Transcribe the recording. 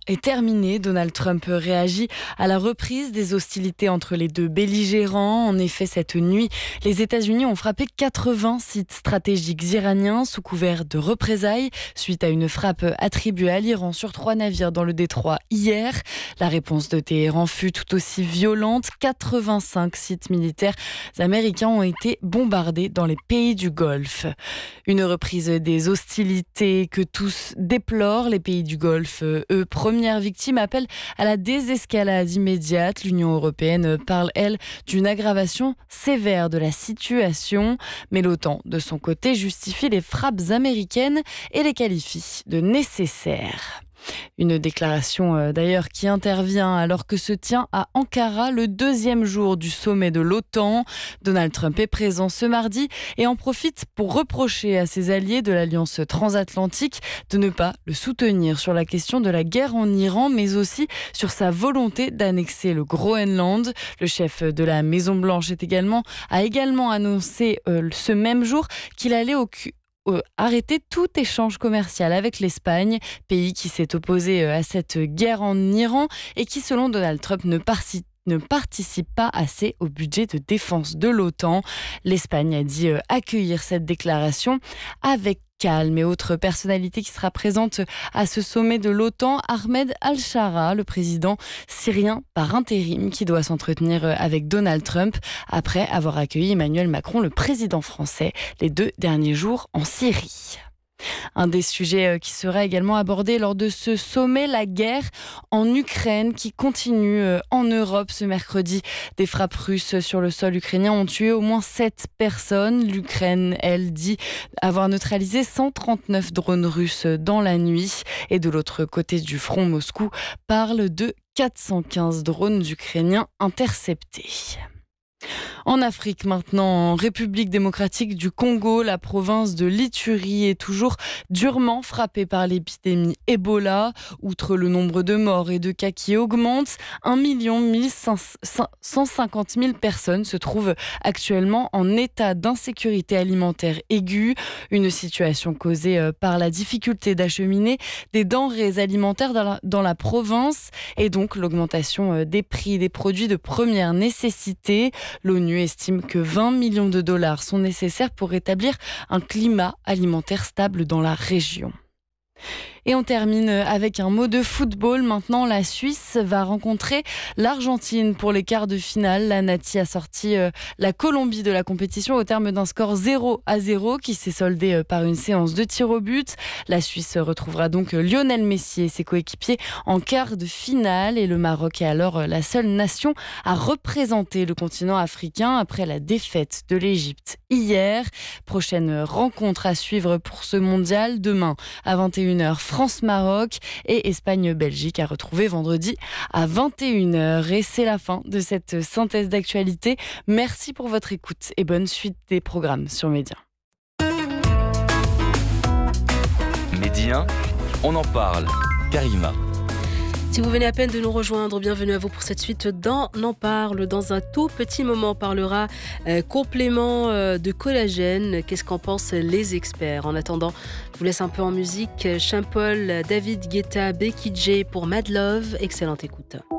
est terminé. Donald Trump réagit à la reprise des hostilités entre les deux belligérants. En effet, cette nuit, les États-Unis ont frappé 80 sites stratégiques iraniens sous couvert de représailles suite à une frappe attribuée à l'Iran sur 3 navires dans le détroit hier. La réponse de Téhéran fut tout aussi violente. 85 sites militaires américains ont été bombardés dans les pays du Golfe. Une reprise des hostilités que tous déplorent. Les pays du Golfe, eux, premières victimes, appellent à la désescalade immédiate. L'Union européenne parle, elle, d'une aggravation sévère de la situation. Mais l'OTAN, de son côté, justifie les frappes américaines et les qualifie de nécessaires. Une déclaration d'ailleurs qui intervient alors que se tient à Ankara le 2e jour du sommet de l'OTAN. Donald Trump est présent ce mardi et en profite pour reprocher à ses alliés de l'Alliance transatlantique de ne pas le soutenir sur la question de la guerre en Iran, mais aussi sur sa volonté d'annexer le Groenland. Le chef de la Maison-Blanche a également annoncé ce même jour qu'il allait arrêter tout échange commercial avec l'Espagne, pays qui s'est opposé à cette guerre en Iran et qui, selon Donald Trump, ne participe pas assez au budget de défense de l'OTAN. L'Espagne a dit accueillir cette déclaration avec calme. Et autre personnalité qui sera présente à ce sommet de l'OTAN, Ahmed Al-Shara, le président syrien par intérim, qui doit s'entretenir avec Donald Trump après avoir accueilli Emmanuel Macron, le président français, les 2 derniers jours en Syrie. Un des sujets qui sera également abordé lors de ce sommet, la guerre en Ukraine qui continue en Europe ce mercredi. Des frappes russes sur le sol ukrainien ont tué au moins 7 personnes. L'Ukraine, elle, dit avoir neutralisé 139 drones russes dans la nuit. Et de l'autre côté du front, Moscou parle de 415 drones ukrainiens interceptés. En Afrique maintenant, en République démocratique du Congo, la province de l'Ituri est toujours durement frappée par l'épidémie Ebola. Outre le nombre de morts et de cas qui augmente, 1 150 000 personnes se trouvent actuellement en état d'insécurité alimentaire aiguë. Une situation causée par la difficulté d'acheminer des denrées alimentaires dans la province et donc l'augmentation des prix des produits de première nécessité. L'ONU estime que 20 millions de dollars sont nécessaires pour rétablir un climat alimentaire stable dans la région. Et on termine avec un mot de football. Maintenant, la Suisse va rencontrer l'Argentine pour les quarts de finale. La Nati a sorti la Colombie de la compétition au terme d'un score 0-0 qui s'est soldé par une séance de tir au but. La Suisse retrouvera donc Lionel Messi et ses coéquipiers en quart de finale. Et le Maroc est alors la seule nation à représenter le continent africain après la défaite de l'Égypte hier. Prochaine rencontre à suivre pour ce mondial demain à 21h. France-Maroc et Espagne-Belgique à retrouver vendredi à 21h. Et c'est la fin de cette synthèse d'actualité. Merci pour votre écoute et bonne suite des programmes sur Média. Média, on en parle. Karima. Si vous venez à peine de nous rejoindre, bienvenue à vous pour cette suite d'On en parle. Dans un tout petit moment, on parlera complément de collagène. Qu'est-ce qu'en pensent les experts? En attendant, je vous laisse un peu en musique. Sean Paul, David Guetta, Becky J pour Mad Love. Excellente écoute.